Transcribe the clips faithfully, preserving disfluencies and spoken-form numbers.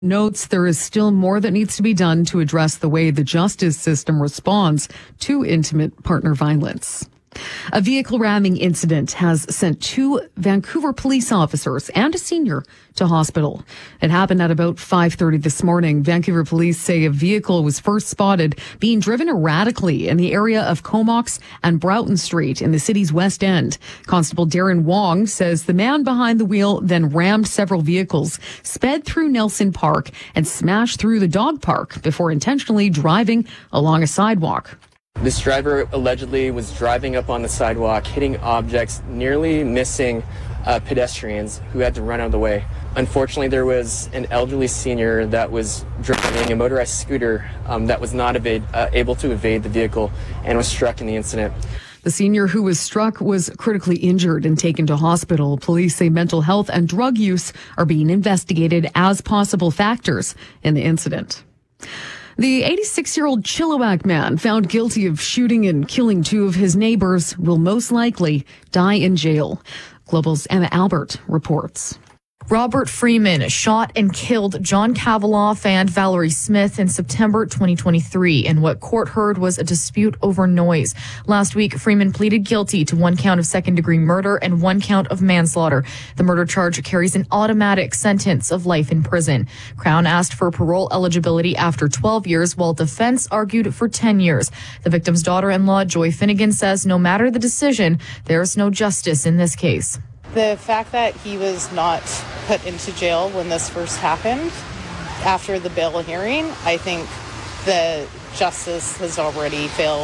Notes there is still more that needs to be done to address the way the justice system responds to intimate partner violence. A vehicle ramming incident has sent two Vancouver police officers and a senior to hospital. It happened at about five thirty this morning. Vancouver police say a vehicle was first spotted being driven erratically in the area of Comox and Broughton Street in the city's West End. Constable Darren Wong says the man behind the wheel then rammed several vehicles, sped through Nelson Park, and smashed through the dog park before intentionally driving along a sidewalk. This driver allegedly was driving up on the sidewalk, hitting objects, nearly missing uh, pedestrians who had to run out of the way. Unfortunately, there was an elderly senior that was driving a motorized scooter um, that was not evade, uh, able to evade the vehicle and was struck in the incident. The senior who was struck was critically injured and taken to hospital. Police say mental health and drug use are being investigated as possible factors in the incident. The eighty-six-year-old Chilliwack man found guilty of shooting and killing two of his neighbors will most likely die in jail. Global's Emma Albert reports. Robert Freeman shot and killed John Kavaloff and Valerie Smith in September twenty twenty-three in what court heard was a dispute over noise. Last week, Freeman pleaded guilty to one count of second-degree murder and one count of manslaughter. The murder charge carries an automatic sentence of life in prison. Crown asked for parole eligibility after twelve years, while defense argued for ten years. The victim's daughter-in-law, Joy Finnegan, says no matter the decision, there's no justice in this case. The fact that he was not put into jail when this first happened, after the bail hearing, I think the justice has already failed.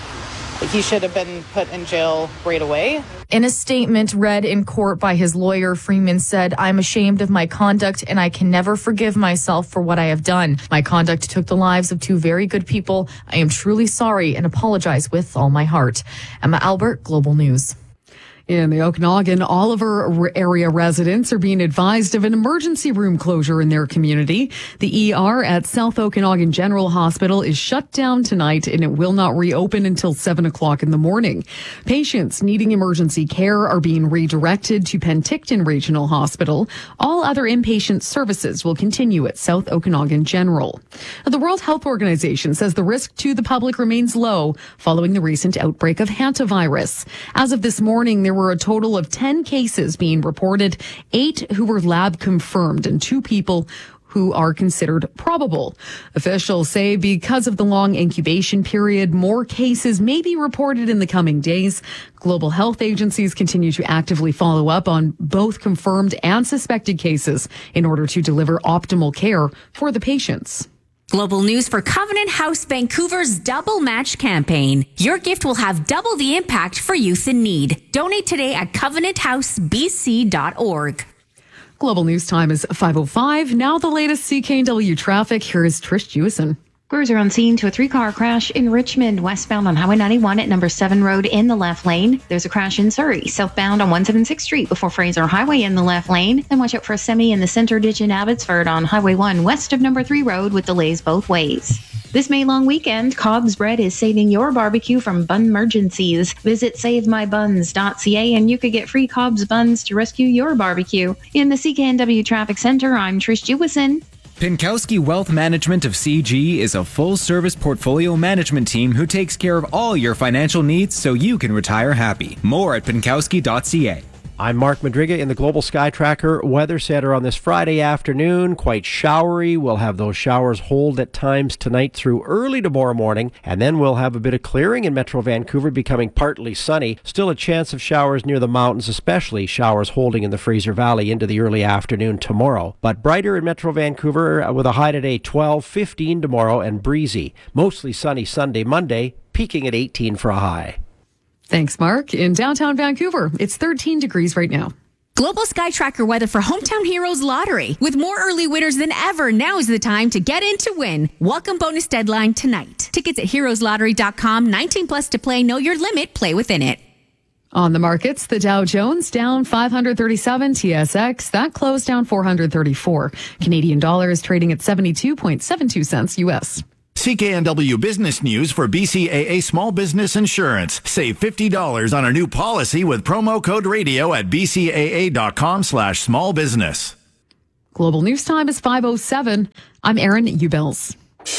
He should have been put in jail right away. In a statement read in court by his lawyer, Freeman said, "I'm ashamed of my conduct and I can never forgive myself for what I have done. My conduct took the lives of two very good people. I am truly sorry and apologize with all my heart." Emma Albert, Global News. In the Okanagan, Oliver area residents are being advised of an emergency room closure in their community. The E R at South Okanagan General Hospital is shut down tonight and it will not reopen until seven o'clock in the morning. Patients needing emergency care are being redirected to Penticton Regional Hospital. All other inpatient services will continue at South Okanagan General. The World Health Organization says the risk to the public remains low following the recent outbreak of hantavirus. As of this morning, there There were a total of ten cases being reported, eight who were lab confirmed and two people who are considered probable. Officials say because of the long incubation period, more cases may be reported in the coming days. Global health agencies continue to actively follow up on both confirmed and suspected cases in order to deliver optimal care for the patients. Global news for Covenant House Vancouver's Double Match campaign. Your gift will have double the impact for youth in need. Donate today at covenant house b c dot org. Global news time is five oh five. Now the latest C K N W traffic. Here is Trish Jewison. Crews are on scene to a three-car crash in Richmond, westbound on Highway ninety-one at number seven Road in the left lane. There's a crash in Surrey, southbound on one seventy-sixth Street before Fraser Highway in the left lane. Then watch out for a semi in the center ditch in Abbotsford on Highway one west of number three Road with delays both ways. This May long weekend, Cobb's Bread is saving your barbecue from bun emergencies. Visit save my buns dot c a and you could get free Cobb's buns to rescue your barbecue. In the C K N W Traffic Center, I'm Trish Jewison. Pinkowski Wealth Management of C G is a full-service portfolio management team who takes care of all your financial needs so you can retire happy. More at pinkowski dot c a. I'm Mark Madriga in the Global Sky Tracker Weather Center on this Friday afternoon. Quite showery. We'll have those showers hold at times tonight through early tomorrow morning, and then we'll have a bit of clearing in Metro Vancouver, becoming partly sunny. Still a chance of showers near the mountains, especially showers holding in the Fraser Valley into the early afternoon tomorrow. But brighter in Metro Vancouver with a high today twelve, fifteen tomorrow, and breezy. Mostly sunny Sunday, Monday, peaking at eighteen for a high. Thanks, Mark. In downtown Vancouver, it's thirteen degrees right now. Global Sky Tracker weather for Hometown Heroes Lottery. With more early winners than ever, now is the time to get in to win. Welcome bonus deadline tonight. Tickets at heroes lottery dot com. nineteen plus to play. Know your limit. Play within it. On the markets, the Dow Jones down five hundred thirty-seven. T S X, that closed down four hundred thirty-four. Canadian dollars trading at seventy-two point seven two cents U S. C K N W Business News for B C A A Small Business Insurance. Save fifty dollars on a new policy with promo code radio at b c a a dot com slash small business. Global News Time is five oh seven. I'm Erin Ubels.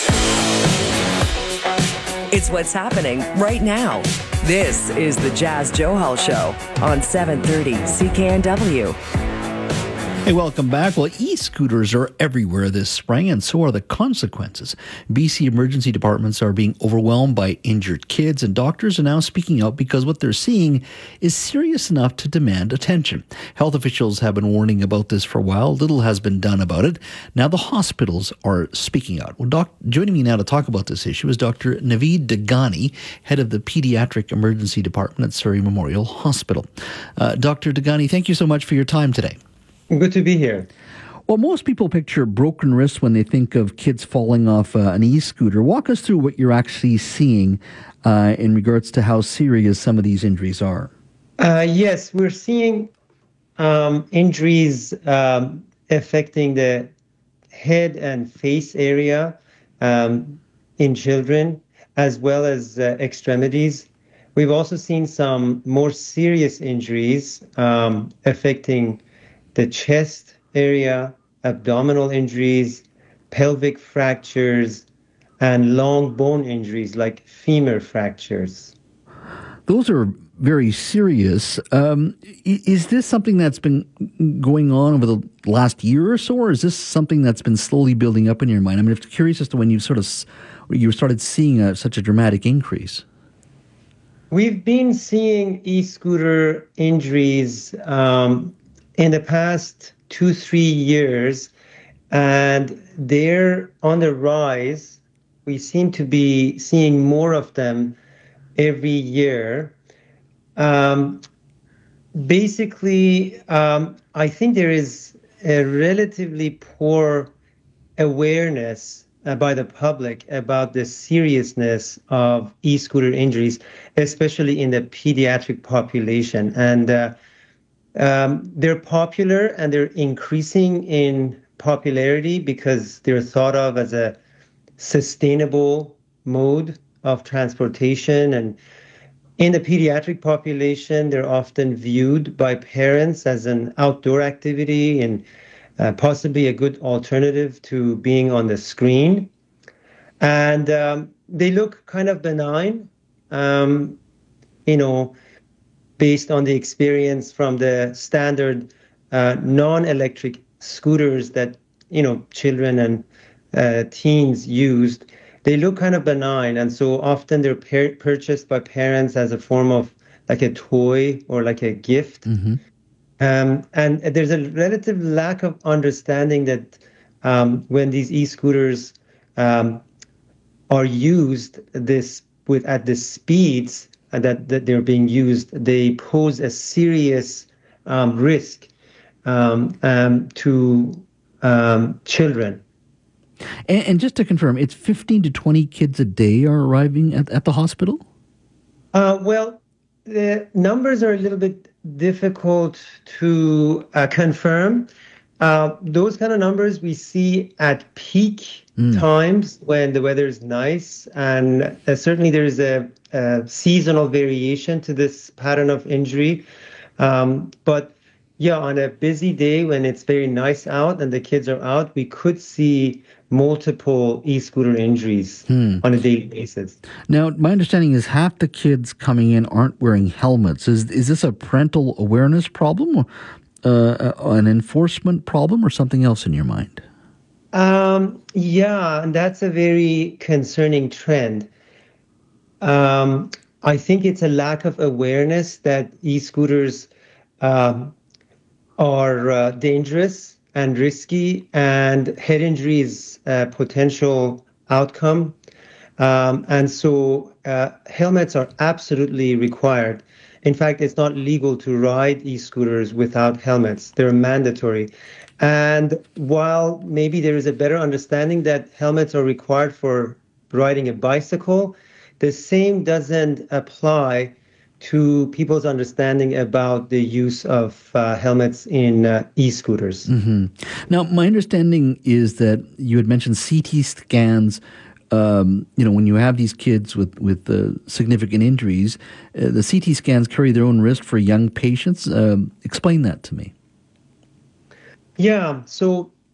It's what's happening right now. This is the Jazz Johal Show on seven thirty C K N W. Hey, welcome back. Well, e-scooters are everywhere this spring, and so are the consequences. B C emergency departments are being overwhelmed by injured kids, and doctors are now speaking out because what they're seeing is serious enough to demand attention. Health officials have been warning about this for a while. Little has been done about it. Now the hospitals are speaking out. Well, doc, joining me now to talk about this issue is Doctor Naveed Dagani, head of the Pediatric Emergency Department at Surrey Memorial Hospital. Uh, Doctor Dagani, thank you so much for your time today. Good to be here. Well, most people picture broken wrists when they think of kids falling off uh, an e-scooter. Walk us through what you're actually seeing uh, in regards to how serious some of these injuries are. Uh, yes, we're seeing um, injuries um, affecting the head and face area um, in children, as well as uh, extremities. We've also seen some more serious injuries um, affecting the chest area, abdominal injuries, pelvic fractures, and long bone injuries like femur fractures. Those are very serious. Um, is this something that's been going on over the last year or so, or is this something that's been slowly building up in your mind? I mean, I'm curious as to when you sort of you started seeing a, such a dramatic increase. We've been seeing e-scooter injuries um, in the past two, three years, and they're on the rise. We seem to be seeing more of them every year. Um, basically, um, I think there is a relatively poor awareness uh, by the public about the seriousness of e-scooter injuries, especially in the pediatric population. And uh, Um, they're popular and they're increasing in popularity because they're thought of as a sustainable mode of transportation. And in the pediatric population, they're often viewed by parents as an outdoor activity and uh, possibly a good alternative to being on the screen. And um, they look kind of benign, um, you know, based on the experience from the standard uh, non-electric scooters that, you know, children and uh, teens used, they look kind of benign. And so often they're per- purchased by parents as a form of like a toy or like a gift. Mm-hmm. Um, and there's a relative lack of understanding that um, when these e-scooters um, are used this with at the speeds That, that they're being used, they pose a serious um, risk um, um, to um, children. And, and just to confirm, it's fifteen to twenty kids a day are arriving at, at the hospital? Uh, well, the numbers are a little bit difficult to uh, confirm. Uh, those kind of numbers we see at peak mm. times when the weather is nice, and uh, certainly there is a, a seasonal variation to this pattern of injury. Um, but yeah, on a busy day when it's very nice out and the kids are out, we could see multiple e-scooter injuries mm. on a daily basis. Now, my understanding is half the kids coming in aren't wearing helmets. Is is this a parental awareness problem, or uh, an enforcement problem, or something else in your mind? Um, yeah, and that's a very concerning trend. Um, I think it's a lack of awareness that e-scooters um, are uh, dangerous and risky, and head injury is a potential outcome. Um, and so uh, helmets are absolutely required. In fact, it's not legal to ride e-scooters without helmets. They're mandatory. And while maybe there is a better understanding that helmets are required for riding a bicycle, the same doesn't apply to people's understanding about the use of uh, helmets in uh, e-scooters. Mm-hmm. Now, my understanding is that you had mentioned C T scans. Um, you know, when you have these kids with, with uh, significant injuries, uh, the C T scans carry their own risk for young patients. Um, explain that to me. Yeah, so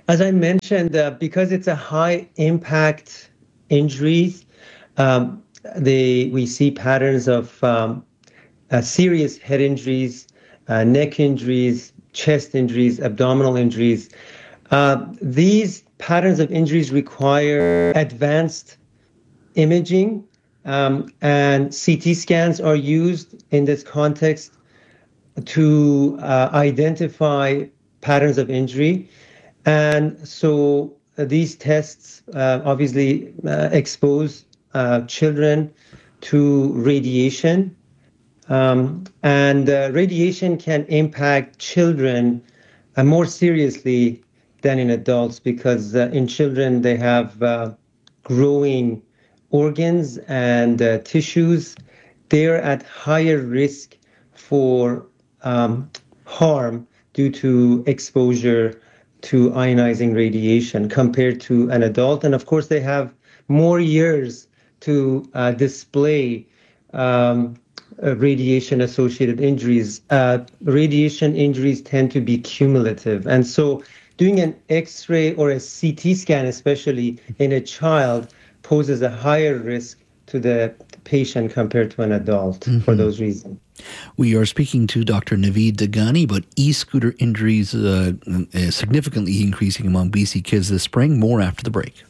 As I mentioned, uh, because it's a high impact injuries, um, they, we see patterns of um, uh, serious head injuries, uh, neck injuries, chest injuries, abdominal injuries. Uh, these patterns of injuries require advanced imaging, um, and C T scans are used in this context to uh, identify patterns of injury. And so uh, these tests uh, obviously uh, expose uh, children to radiation. Um, and uh, radiation can impact children uh, more seriously than in adults, because uh, in children they have uh, growing organs and uh, tissues. They're at higher risk for um, harm due to exposure to ionizing radiation compared to an adult. And of course, they have more years to uh, display um, uh, radiation-associated injuries. Uh, radiation injuries tend to be cumulative. And so doing an X-ray or a C T scan, especially in a child, poses a higher risk to the patient compared to an adult mm-hmm. for those reasons. We are speaking to Doctor Naveed Daghani about e-scooter injuries uh, significantly increasing among B C kids this spring. More after the break.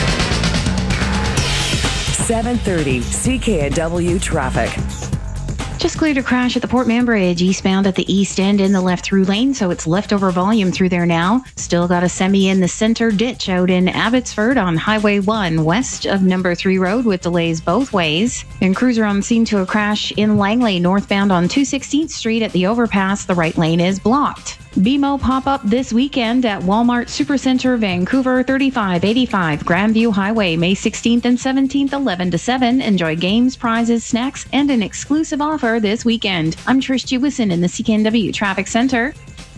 seven thirty C K N W traffic. Just cleared a crash at the Port Mann Bridge, eastbound at the east end in the left through lane, so it's leftover volume through there now. Still got a semi in the center ditch out in Abbotsford on Highway one, west of Number three Road, with delays both ways. And crews are on scene to a crash in Langley, northbound on two sixteenth Street at the overpass. The right lane is blocked. B M O pop-up this weekend at Walmart Supercenter, Vancouver, thirty-five eighty-five Grandview Highway, May sixteenth and seventeenth, eleven to seven. Enjoy games, prizes, snacks, and an exclusive offer this weekend. I'm Trish Jewison in the C K N W Traffic Center.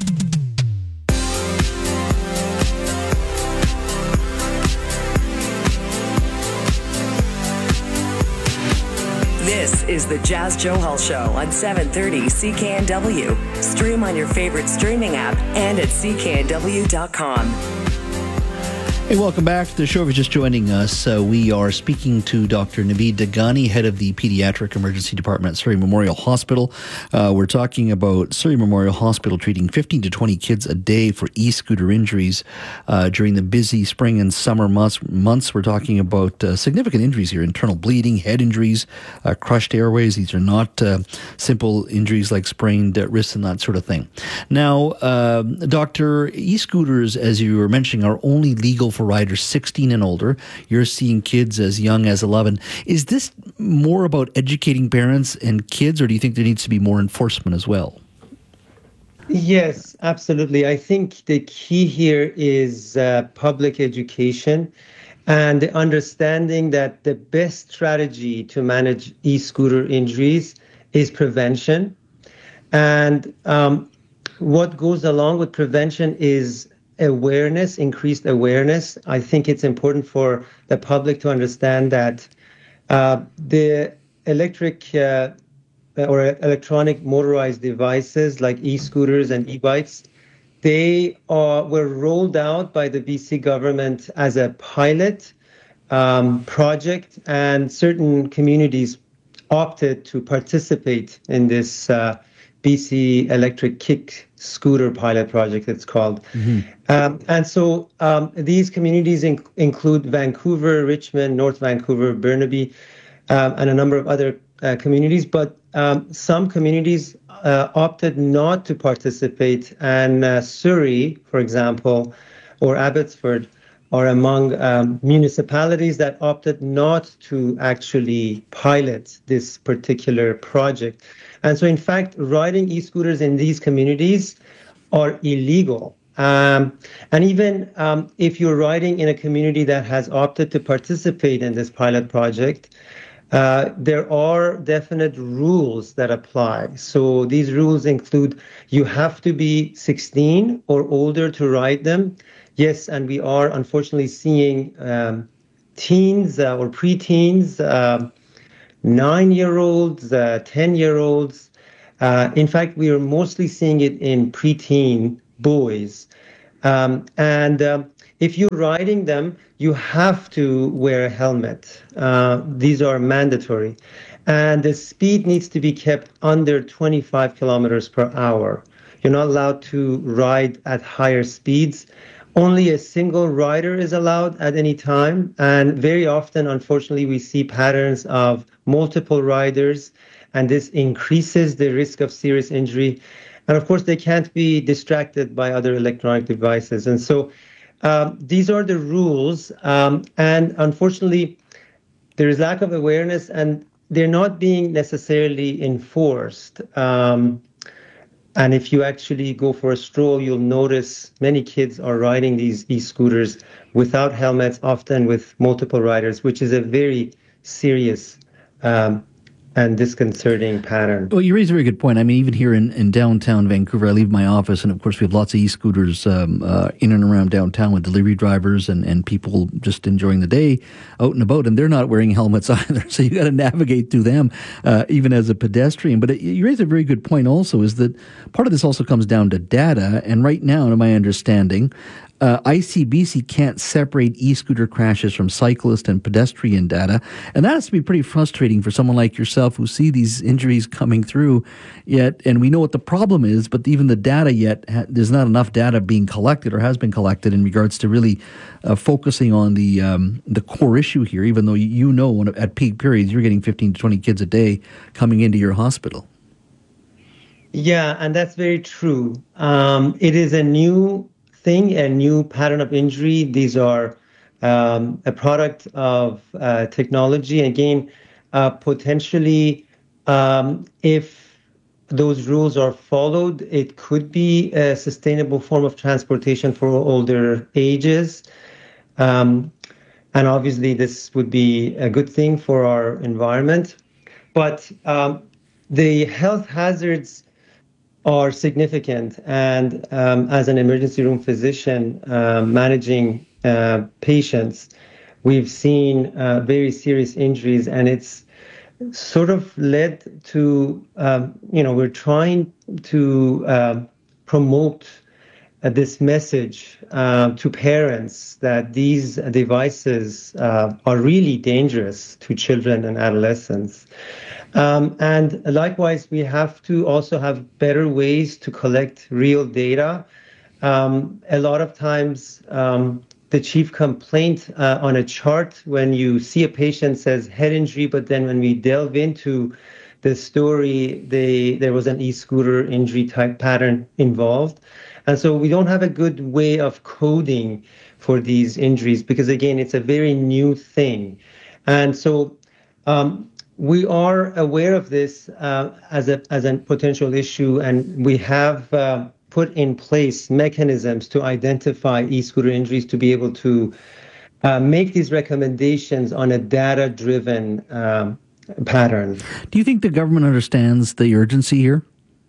This is the Jazz Johal Show on seven thirty C K N W. Stream on your favorite streaming app and at C K N W dot com. Hey, welcome back to the show. If you're just joining us, uh, we are speaking to Doctor Naveed Daghani, head of the Pediatric Emergency Department at Surrey Memorial Hospital. Uh, we're talking about Surrey Memorial Hospital treating fifteen to twenty kids a day for e-scooter injuries uh, during the busy spring and summer months. months. We're talking about uh, significant injuries here, internal bleeding, head injuries, uh, crushed airways. These are not uh, simple injuries like sprained uh, wrists and that sort of thing. Now, uh, Doctor, e-scooters, as you were mentioning, are only legal for for riders sixteen and older. You're seeing kids as young as eleven. Is this more about educating parents and kids, or do you think there needs to be more enforcement as well? Yes, absolutely. I think the key here is uh, public education and the understanding that the best strategy to manage e-scooter injuries is prevention. And um, what goes along with prevention is awareness, increased awareness. I think it's important for the public to understand that uh, the electric uh, or electronic motorized devices like e-scooters and e-bikes, they are, were rolled out by the B C government as a pilot um, project, and certain communities opted to participate in this uh, B C Electric Kick Scooter pilot project, it's called. Mm-hmm. Um, and so um, these communities inc- include Vancouver, Richmond, North Vancouver, Burnaby, um, and a number of other uh, communities. But um, some communities uh, opted not to participate. And uh, Surrey, for example, or Abbotsford are among um, municipalities that opted not to actually pilot this particular project. And so, in fact, riding e-scooters in these communities are illegal. Um, and even um, if you're riding in a community that has opted to participate in this pilot project, uh, there are definite rules that apply. So these rules include you have to be sixteen or older to ride them. Yes, and we are unfortunately seeing um, teens uh, or preteens, uh, nine-year-olds, uh, ten-year-olds. Uh, in fact, we are mostly seeing it in preteen boys. Um, and uh, if you're riding them, you have to wear a helmet. Uh, these are mandatory. And the speed needs to be kept under twenty-five kilometers per hour. You're not allowed to ride at higher speeds. Only a single rider is allowed at any time. And very often, unfortunately, we see patterns of multiple riders, and this increases the risk of serious injury. And of course, they can't be distracted by other electronic devices. And so um, these are the rules. Um, and unfortunately, there is lack of awareness, and they're not being necessarily enforced. Um, and if you actually go for a stroll, you'll notice many kids are riding these e-scooters without helmets, often with multiple riders, which is a very serious um, and disconcerting pattern. Well, you raise a very good point. I mean, even here in, in downtown Vancouver, I leave my office, and of course we have lots of e-scooters um, uh, in and around downtown with delivery drivers and, and people just enjoying the day out and about, and they're not wearing helmets either, so you got to navigate through them, uh, even as a pedestrian. But it, you raise a very good point also, is that part of this also comes down to data, and right now, to my understanding, Uh, I C B C can't separate e-scooter crashes from cyclist and pedestrian data, and that has to be pretty frustrating for someone like yourself who see these injuries coming through. Yet, and we know what the problem is, but even the data yet, ha- there's not enough data being collected or has been collected in regards to really uh, focusing on the um, the core issue here. Even though you know when, at peak periods you're getting fifteen to twenty kids a day coming into your hospital. Yeah, and that's very true. Um, it is a new thing, a new pattern of injury. These are um, a product of uh, technology. Again, uh, potentially, um, if those rules are followed, it could be a sustainable form of transportation for older ages. Um, and obviously, this would be a good thing for our environment. But um, the health hazards are significant. And um, as an emergency room physician uh, managing uh, patients, we've seen uh, very serious injuries, and it's sort of led to, um, you know, we're trying to uh, promote uh, this message uh, to parents that these devices uh, are really dangerous to children and adolescents. Um, and likewise, we have to also have better ways to collect real data. Um, a lot of times, um, the chief complaint uh, on a chart when you see a patient says head injury, but then when we delve into the story, they, there was an e-scooter injury type pattern involved. And so we don't have a good way of coding for these injuries because, again, it's a very new thing. And so um, we are aware of this uh, as a as a potential issue, and we have uh, put in place mechanisms to identify e-scooter injuries to be able to uh, make these recommendations on a data-driven um, pattern. Do you think the government understands the urgency here?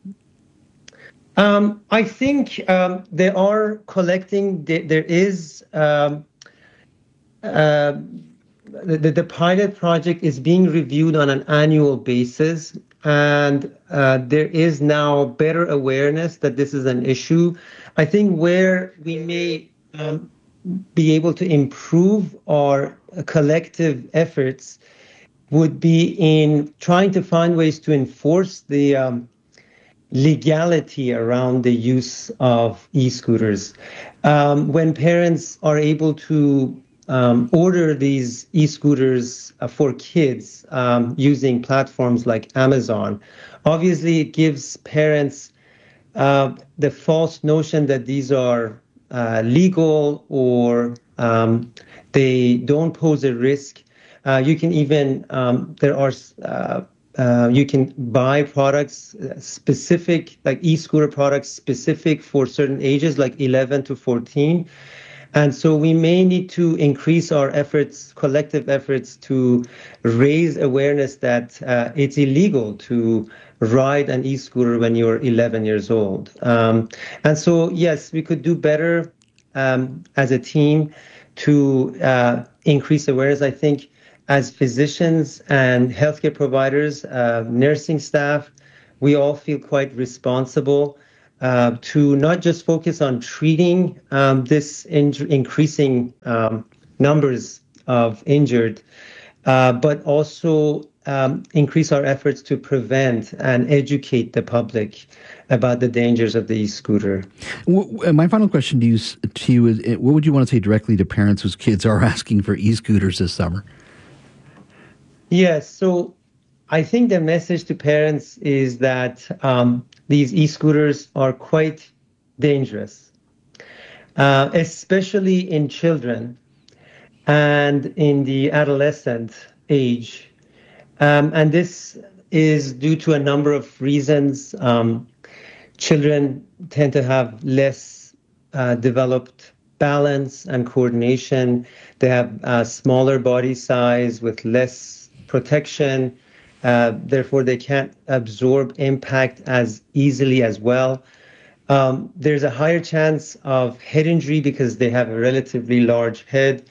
Um, I think um, they are collecting. There is um, uh, the, the pilot project is being reviewed on an annual basis, and uh, there is now better awareness that this is an issue. I think where we may um, be able to improve our collective efforts would be in trying to find ways to enforce the um, legality around the use of e-scooters. Um, when parents are able to um, order these e-scooters uh, for kids um, using platforms like Amazon, obviously it gives parents uh, the false notion that these are uh, legal or um, they don't pose a risk. Uh, you can even, um, there are uh, Uh, you can buy products specific, like e-scooter products specific for certain ages, like eleven to fourteen. And so we may need to increase our efforts, collective efforts, to raise awareness that uh, it's illegal to ride an e-scooter when you're eleven years old. Um, and so, yes, we could do better um, as a team to uh, increase awareness. I think as physicians and healthcare providers, uh, nursing staff, we all feel quite responsible uh, to not just focus on treating um, this in- increasing um, numbers of injured, uh, but also um, increase our efforts to prevent and educate the public about the dangers of the e-scooter. W- My final question to you, to you is, what would you want to say directly to parents whose kids are asking for e-scooters this summer? Yes, so I think the message to parents is that um, these e-scooters are quite dangerous, uh, especially in children and in the adolescent age. Um, and this is due to a number of reasons. Um, children tend to have less uh, developed balance and coordination. They have a smaller body size with less protection. Uh, therefore, they can't absorb impact as easily as well. Um, there's a higher chance of head injury because they have a relatively large head.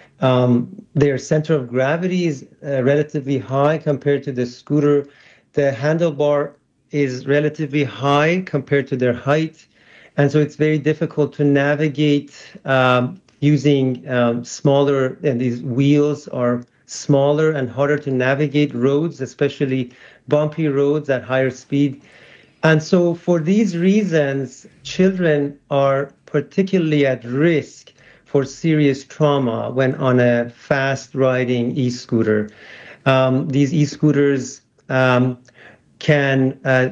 Um, their center of gravity is uh, relatively high compared to the scooter. The handlebar is relatively high compared to their height. And so it's very difficult to navigate um, using um, smaller, and these wheels are smaller and harder to navigate roads, especially bumpy roads at higher speed. And so for these reasons, children are particularly at risk for serious trauma when on a fast-riding e-scooter. Um, these e-scooters um, can, uh,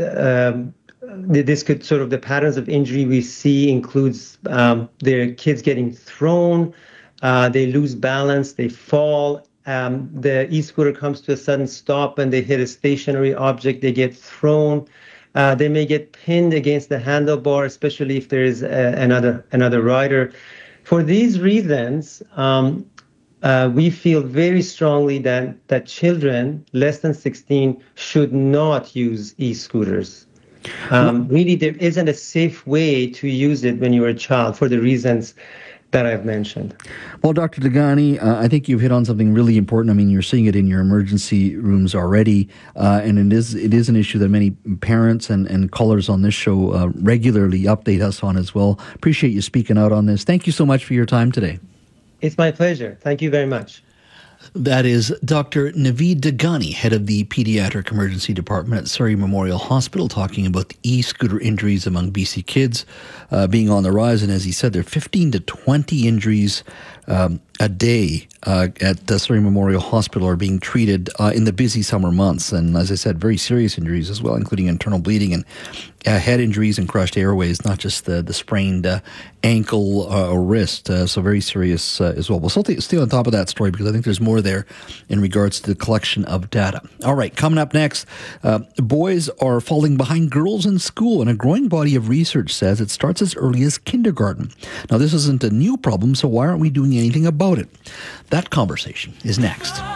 um, this could sort of, the patterns of injury we see includes um, their kids getting thrown, uh, they lose balance, they fall, um, the e-scooter comes to a sudden stop and they hit a stationary object, they get thrown. Uh, they may get pinned against the handlebar, especially if there is a, another another rider. For these reasons, um, uh, we feel very strongly that, that children less than sixteen should not use e-scooters. Um, really, there isn't a safe way to use it when you're a child for the reasons that I've mentioned. Well, Doctor Dagani, uh, I think you've hit on something really important. I mean, you're seeing it in your emergency rooms already, uh, and it is it is an issue that many parents and, and callers on this show uh, regularly update us on as well. Appreciate you speaking out on this. Thank you so much for your time today. It's my pleasure. Thank you very much. That is Doctor Naveed Dagani, head of the Pediatric Emergency Department at Surrey Memorial Hospital, talking about the e-scooter injuries among B C kids uh, being on the rise. And as he said, there are fifteen to twenty injuries um, a day uh, at the Surrey Memorial Hospital are being treated uh, in the busy summer months. And as I said, very serious injuries as well, including internal bleeding and uh, head injuries and crushed airways, not just the, the sprained uh, ankle uh, or wrist. Uh, so very serious uh, as well. We'll still th- stay on top of that story because I think there's more there in regards to the collection of data. All right, coming up next, uh, boys are falling behind girls in school, and a growing body of research says it starts as early as kindergarten. Now, this isn't a new problem, so why aren't we doing anything about it? That conversation is next.